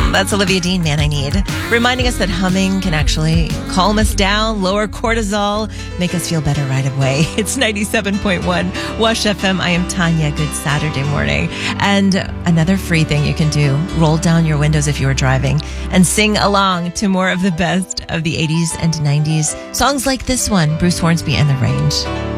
That's Olivia Dean, Man I Need, reminding us that humming can actually calm us down, lower cortisol, make us feel better right away. It's 97.1 Wash FM. I am Tanya. Good Saturday morning. And another free thing you can do, roll down your windows if you are driving and sing along to more of the best of the 80s and 90s. Songs like this one, Bruce Hornsby and The Range.